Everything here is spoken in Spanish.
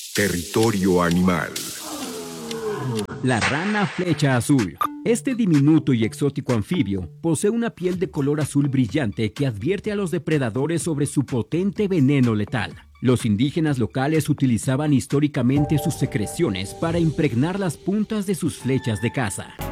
Territorio animal. La rana flecha azul. Este diminuto y exótico anfibio posee una piel de color azul brillante que advierte a los depredadores sobre su potente veneno letal. Los indígenas locales utilizaban históricamente sus secreciones para impregnar las puntas de sus flechas de caza.